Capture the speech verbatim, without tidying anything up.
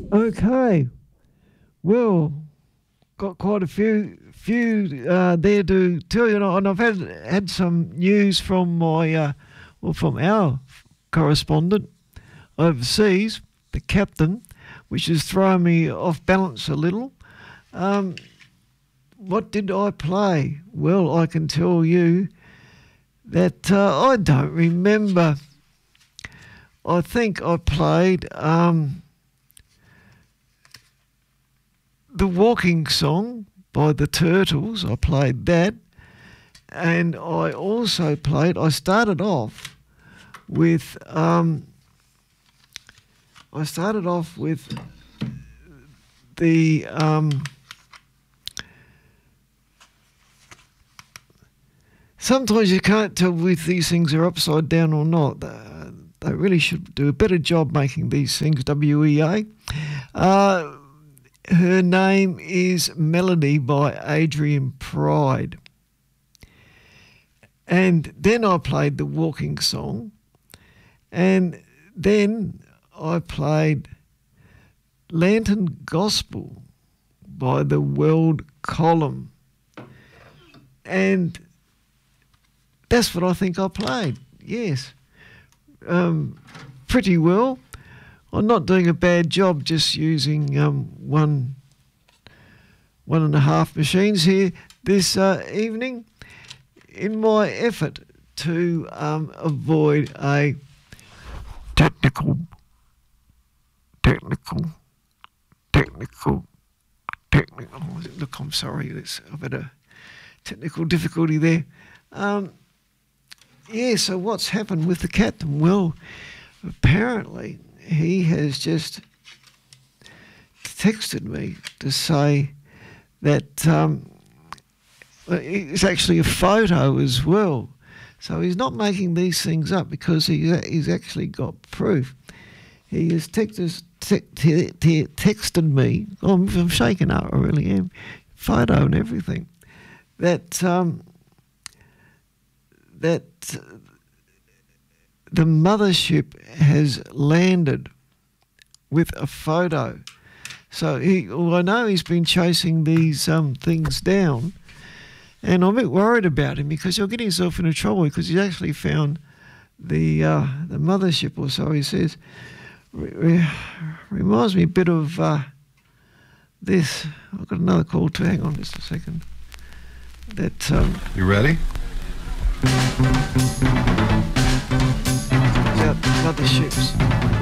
Okay, well, got quite a few few uh, there to tell you, and I've had had some news from my uh, well from our correspondent overseas, the captain, which has thrown me off balance a little. Um, what did I play? Well, I can tell you that uh, I don't remember. I think I played um, the Walking Song by the Turtles. I played that. And I also played, I started off with, um, I started off with the, um, sometimes you can't tell if these things are upside down or not. Uh, they really should do a better job making these things, W E A. Uh, her name is Melody by Adrian Pride. And then I played the Walking Song. And then I played Lantern Gospel by the World Column. And that's what I think I played, yes. Um, pretty well. I'm not doing a bad job just using um, one, one and a half machines here this uh, evening in my effort to um, avoid a technical, technical, technical, technical. Look, I'm sorry, it's, I've had a technical difficulty there. Um, yeah, so what's happened with the captain? Well, apparently he has just texted me to say that um, it's actually a photo as well. So he's not making these things up because he, he's actually got proof. He has texted, te- te- te- texted me, oh, I'm, I'm shaking up, I really am, photo and everything, that um, that the mothership has landed with a photo. So he, well, I know he's been chasing these um, things down, and I'm a bit worried about him because he'll get himself into trouble because he's actually found the uh, the mothership, or so he says. Re- re- reminds me a bit of uh, this. I've got another call too. Hang on just a second. That um, you ready? About motherships.